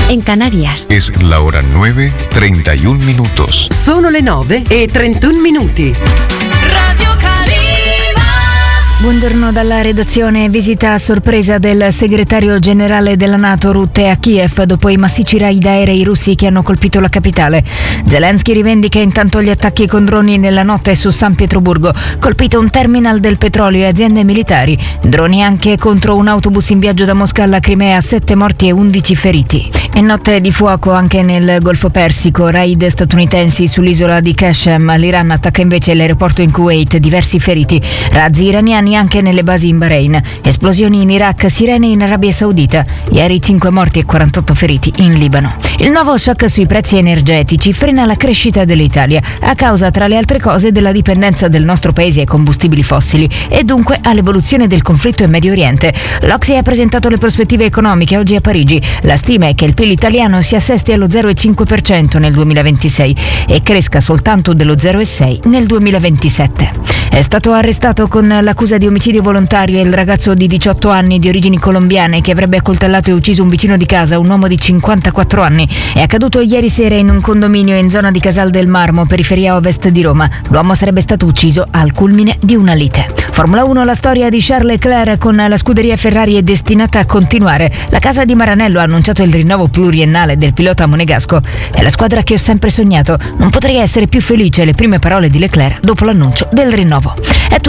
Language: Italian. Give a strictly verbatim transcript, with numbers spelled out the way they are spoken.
en Canarias. Es la hora nueve, treinta y un minutos. Sono le nove e trentuno minuti. Radio Calima. Buongiorno dalla redazione. Visita a sorpresa del segretario generale della NATO Rutte a Kiev dopo i massicci raid aerei russi che hanno colpito la capitale. Zelensky rivendica intanto gli attacchi con droni nella notte su San Pietroburgo, colpito un terminal del petrolio e aziende militari. Droni anche contro un autobus in viaggio da Mosca alla Crimea, sette morti e undici feriti. E notte di fuoco anche nel Golfo Persico, raid statunitensi sull'isola di Qashem. L'Iran attacca invece l'aeroporto in Kuwait, diversi feriti. Razzi iraniani anche nelle basi in Bahrain. Esplosioni in Iraq, sirene in Arabia Saudita. Ieri cinque morti e quarantotto feriti in Libano. Il nuovo shock sui prezzi energetici frena la crescita dell'Italia a causa, tra le altre cose, della dipendenza del nostro paese ai combustibili fossili e dunque all'evoluzione del conflitto in Medio Oriente. L'O C S E ha presentato le prospettive economiche oggi a Parigi. La stima è che il P I L italiano si assesti allo zero virgola cinque per cento nel duemilaventisei e cresca soltanto dello zero virgola sei per cento nel duemilaventisette. È stato arrestato con l'accusa di omicidio volontario il ragazzo di diciotto anni di origini colombiane che avrebbe accoltellato e ucciso un vicino di casa, un uomo di cinquantaquattro anni. È accaduto ieri sera in un condominio in zona di Casal del Marmo, periferia ovest di Roma. L'uomo sarebbe stato ucciso al culmine di una lite. Formula uno, la storia di Charles Leclerc con la scuderia Ferrari è destinata a continuare. La casa di Maranello ha annunciato il rinnovo pluriennale del pilota monegasco. È la squadra che ho sempre sognato. Non potrei essere più felice, le prime parole di Leclerc dopo l'annuncio del rinnovo. È tutto